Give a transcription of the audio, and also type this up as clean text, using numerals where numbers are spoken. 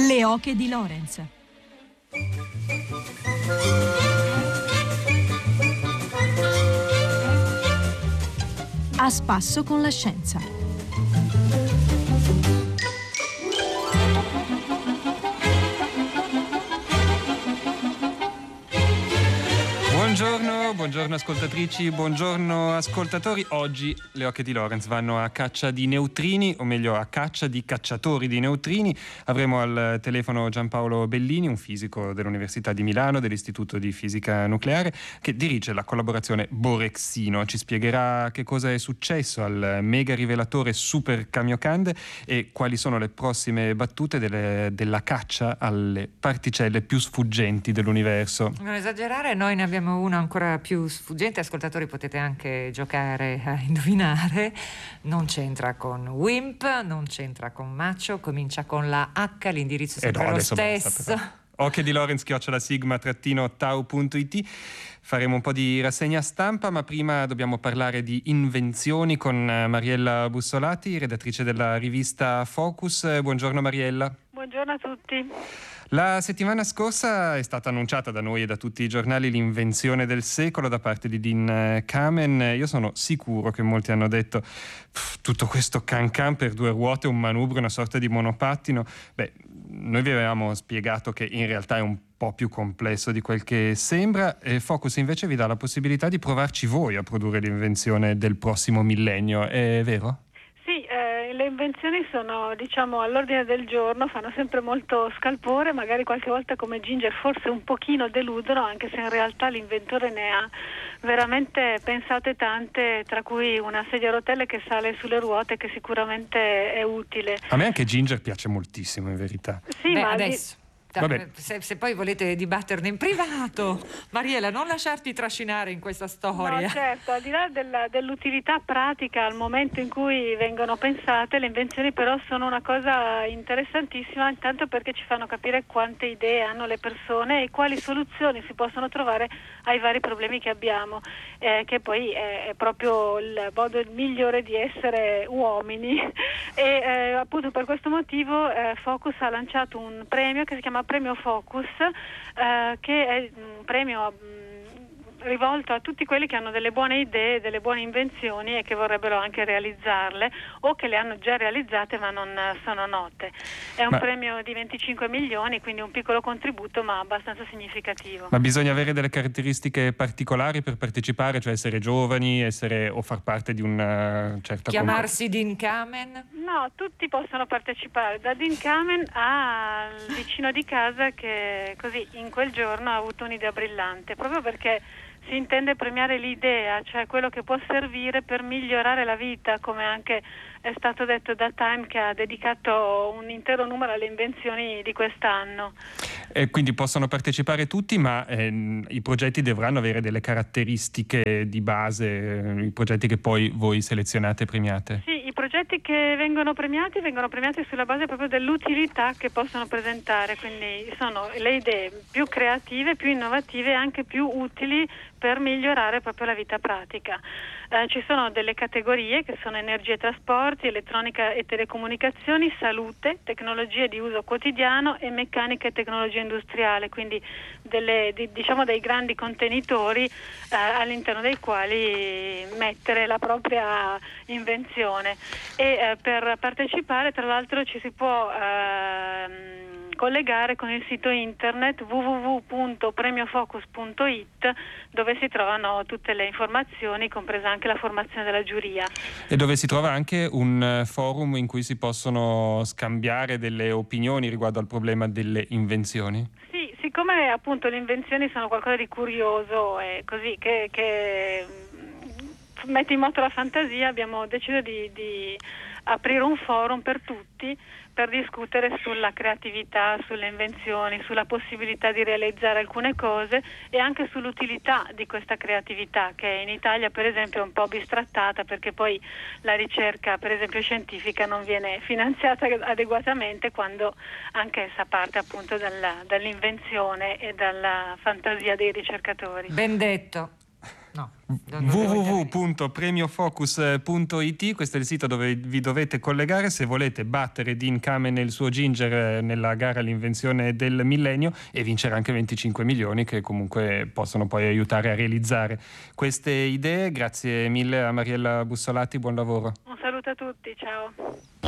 Le oche di Lorenz. A spasso con la scienza. Buongiorno ascoltatrici, buongiorno ascoltatori. Oggi le oche di Lorenz vanno a caccia di neutrini, o meglio a caccia di cacciatori di neutrini. Avremo al telefono Giampaolo Bellini, un fisico dell'Università di Milano, dell'Istituto di Fisica Nucleare, che dirige la collaborazione Borexino. Ci spiegherà che cosa è successo al mega rivelatore Super Kamiokande e quali sono le prossime battute della caccia alle particelle più sfuggenti dell'universo. Non esagerare, noi ne abbiamo una ancora più sfuggente. Ascoltatori, potete anche giocare a indovinare. Non c'entra con WIMP, non c'entra con Macho, comincia con la H, l'indirizzo è sempre lo stesso. Oche di Lorenz @sigma-tau.it. Faremo un po' di rassegna stampa, ma prima dobbiamo parlare di invenzioni con Mariella Bussolati, redattrice della rivista Focus. Buongiorno Mariella. Buongiorno a tutti. La settimana scorsa è stata annunciata da noi e da tutti i giornali l'invenzione del secolo da parte di Dean Kamen. Io sono sicuro che molti hanno detto tutto questo can-can per 2 ruote, un manubrio, una sorta di monopattino. Noi vi avevamo spiegato che in realtà è un po' più complesso di quel che sembra, e Focus invece vi dà la possibilità di provarci voi a produrre l'invenzione del prossimo millennio, è vero? Sì, le invenzioni sono, all'ordine del giorno, fanno sempre molto scalpore, magari qualche volta come Ginger forse un pochino deludono, anche se in realtà l'inventore ne ha veramente pensate tante, tra cui una sedia a rotelle che sale sulle ruote, che sicuramente è utile. A me anche Ginger piace moltissimo, in verità. Sì, ma adesso... Se poi volete dibatterne in privato, Mariella, non lasciarti trascinare in questa storia. No, certo, al di là dell'utilità pratica al momento in cui vengono pensate, le invenzioni però sono una cosa interessantissima, intanto perché ci fanno capire quante idee hanno le persone e quali soluzioni si possono trovare ai vari problemi che abbiamo, che poi è proprio il modo migliore di essere uomini. E appunto per questo motivo Focus ha lanciato un premio che si chiama Premio Focus, che è un premio rivolto a tutti quelli che hanno delle buone idee, delle buone invenzioni e che vorrebbero anche realizzarle o che le hanno già realizzate ma non sono note. È un premio di 25 milioni, quindi un piccolo contributo ma abbastanza significativo. Ma bisogna avere delle caratteristiche particolari per partecipare, cioè essere giovani, o far parte di una certa... Chiamarsi Dean Kamen? No, tutti possono partecipare, da Dean Kamen al vicino di casa che così in quel giorno ha avuto un'idea brillante, proprio perché si intende premiare l'idea, cioè quello che può servire per migliorare la vita, come anche è stato detto da Time, che ha dedicato un intero numero alle invenzioni di quest'anno. E quindi possono partecipare tutti, ma i progetti dovranno avere delle caratteristiche di base, i progetti che poi voi selezionate e premiate? Sì, i progetti che vengono premiati sulla base proprio dell'utilità che possono presentare, quindi sono le idee più creative, più innovative e anche più utili per migliorare proprio la vita pratica. Ci sono delle categorie che sono energia e trasporti, elettronica e telecomunicazioni, salute, tecnologie di uso quotidiano e meccanica e tecnologia industriale, quindi dei grandi contenitori all'interno dei quali mettere la propria invenzione. E per partecipare, tra l'altro, ci si può collegare con il sito internet www.premiofocus.it, dove si trovano tutte le informazioni, compresa anche la formazione della giuria. E dove si trova anche un forum in cui si possono scambiare delle opinioni riguardo al problema delle invenzioni? Sì, siccome appunto le invenzioni sono qualcosa di curioso e così che mette in moto la fantasia, abbiamo deciso di aprire un forum per tutti per discutere sulla creatività, sulle invenzioni, sulla possibilità di realizzare alcune cose e anche sull'utilità di questa creatività, che in Italia per esempio è un po' bistrattata, perché poi la ricerca per esempio scientifica non viene finanziata adeguatamente, quando anche essa parte appunto dall'invenzione e dalla fantasia dei ricercatori. Ben detto. No. www.premiofocus.it, questo è il sito dove vi dovete collegare se volete battere Dean Kamen e il suo Ginger nella gara all'invenzione del millennio e vincere anche 25 milioni che comunque possono poi aiutare a realizzare queste idee. Grazie mille a Mariella Bussolati, buon lavoro. Un saluto a tutti, ciao.